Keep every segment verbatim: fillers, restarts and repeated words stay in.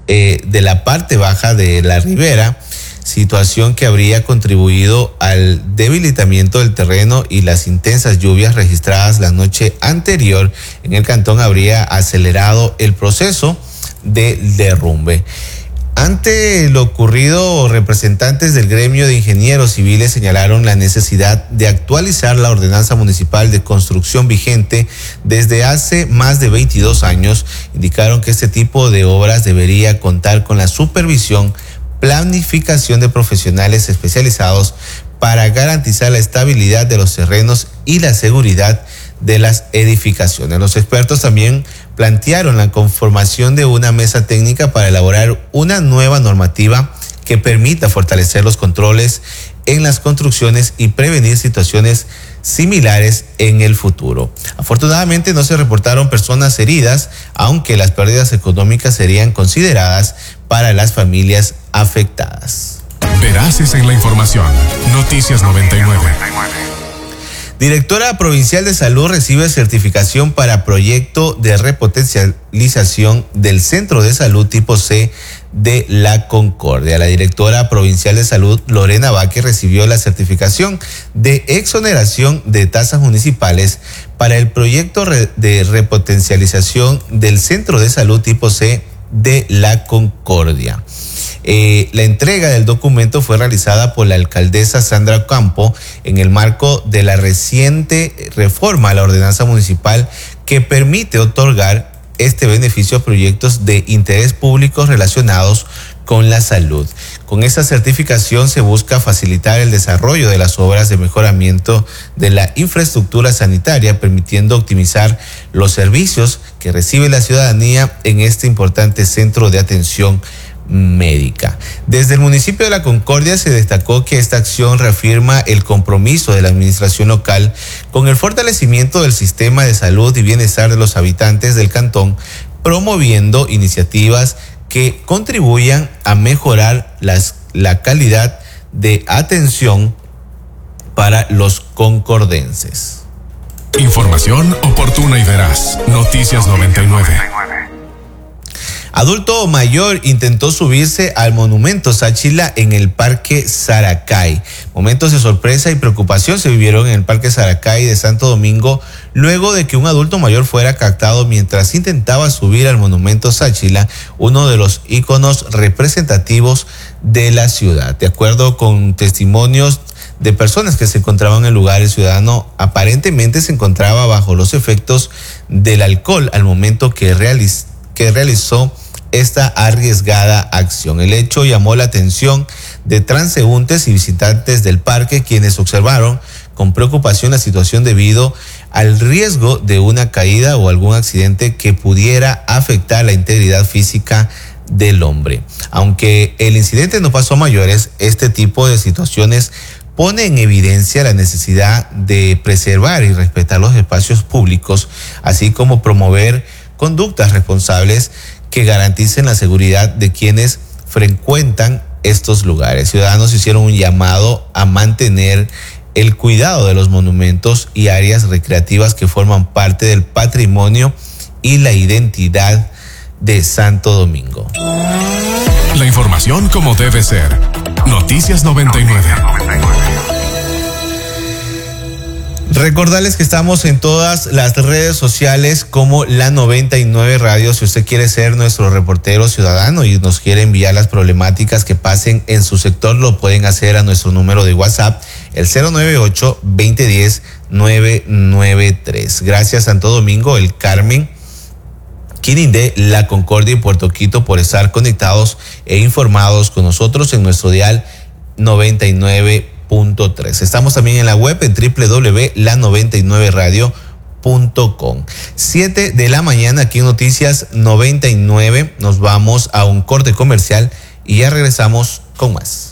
eh, de la parte baja de la ribera, situación que habría contribuido al debilitamiento del terreno, y las intensas lluvias registradas la noche anterior en el cantón habría acelerado el proceso de derrumbe. Ante lo ocurrido, representantes del gremio de ingenieros civiles señalaron la necesidad de actualizar la ordenanza municipal de construcción vigente desde hace más de veintidós años. Indicaron que este tipo de obras debería contar con la supervisión, planificación de profesionales especializados para garantizar la estabilidad de los terrenos y la seguridad de las edificaciones. Los expertos también plantearon la conformación de una mesa técnica para elaborar una nueva normativa que permita fortalecer los controles en las construcciones y prevenir situaciones similares en el futuro. Afortunadamente no se reportaron personas heridas, aunque las pérdidas económicas serían consideradas para las familias afectadas. Veraces en la información. Noticias noventa y nueve. Directora Provincial de Salud recibe certificación para proyecto de repotencialización del Centro de Salud Tipo C de La Concordia. La directora Provincial de Salud, Lorena Vázquez, recibió la certificación de exoneración de tasas municipales para el proyecto de repotencialización del Centro de Salud Tipo C de La Concordia. Eh, la entrega del documento fue realizada por la alcaldesa Sandra Campo en el marco de la reciente reforma a la ordenanza municipal que permite otorgar este beneficio a proyectos de interés público relacionados con la salud. Con esta certificación se busca facilitar el desarrollo de las obras de mejoramiento de la infraestructura sanitaria, permitiendo optimizar los servicios que recibe la ciudadanía en este importante centro de atención médica. Desde el municipio de La Concordia se destacó que esta acción reafirma el compromiso de la administración local con el fortalecimiento del sistema de salud y bienestar de los habitantes del cantón, promoviendo iniciativas que contribuyan a mejorar las, la calidad de atención para los concordenses. Información oportuna y veraz. Noticias noventa y nueve. Adulto mayor intentó subirse al monumento Sáchila en el Parque Saracay. Momentos de sorpresa y preocupación se vivieron en el Parque Saracay de Santo Domingo luego de que un adulto mayor fuera captado mientras intentaba subir al monumento Sáchila, uno de los íconos representativos de la ciudad. De acuerdo con testimonios de personas que se encontraban en el lugar, el ciudadano aparentemente se encontraba bajo los efectos del alcohol al momento que, realiz- que realizó esta arriesgada acción. El hecho llamó la atención de transeúntes y visitantes del parque, quienes observaron con preocupación la situación debido al riesgo de una caída o algún accidente que pudiera afectar la integridad física del hombre. Aunque el incidente no pasó a mayores, este tipo de situaciones pone en evidencia la necesidad de preservar y respetar los espacios públicos, así como promover conductas responsables que garanticen la seguridad de quienes frecuentan estos lugares. Ciudadanos hicieron un llamado a mantener el cuidado de los monumentos y áreas recreativas que forman parte del patrimonio y la identidad de Santo Domingo. La información como debe ser. Noticias noventa y nueve. Recordarles que estamos en todas las redes sociales como La noventa y nueve Radio. Si usted quiere ser nuestro reportero ciudadano y nos quiere enviar las problemáticas que pasen en su sector, lo pueden hacer a nuestro número de WhatsApp, el cero nueve ocho, veinte diez, nueve nueve tres. Gracias Santo Domingo, El Carmen, Quirindé, La Concordia y Puerto Quito por estar conectados e informados con nosotros en nuestro dial noventa y nueve punto tres. Estamos también en la web en doble u doble u doble u punto la noventa y nueve radio punto com. siete de la mañana aquí en Noticias noventa y nueve. Nos vamos a un corte comercial y ya regresamos con más.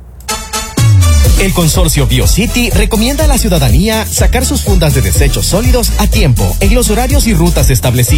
El consorcio BioCity recomienda a la ciudadanía sacar sus fundas de desechos sólidos a tiempo en los horarios y rutas establecidos.